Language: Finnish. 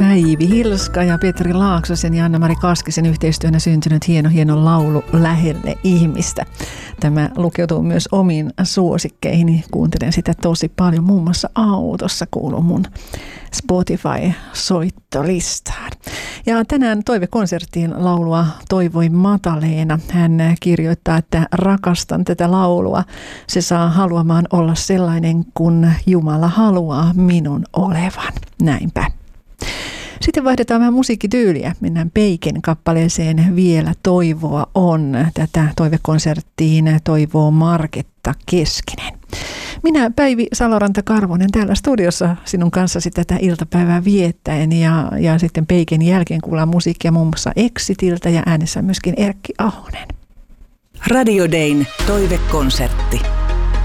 Päivi Hilska ja Petri Laaksosen ja Anna-Mari Kaskisen yhteistyönä syntynyt hieno laulu Lähelle ihmistä. Tämä lukeutuu myös omiin suosikkeihin. Kuuntelen sitä tosi paljon. Muun muassa autossa kuuluu mun Spotify-soittolistaan. Ja tänään toivekonserttiin laulua toivoi Mataleena. Hän kirjoittaa, että rakastan tätä laulua. Se saa haluamaan olla sellainen, kun Jumala haluaa minun olevan. Näinpä. Sitten vaihdetaan vähän musiikkityyliä. Mennään Peiken kappaleeseen Vielä toivoa on. Tätä toivekonserttiin toivoo Marketta Keskinen. Minä Päivi Saloranta-Karvonen täällä studiossa sinun kanssasi tätä iltapäivää viettäen ja sitten Peiken jälkeen kuullaan musiikkia muun muassa Exitiltä ja äänessä myöskin Erkki Ahonen. Radio Dayn toivekonsertti.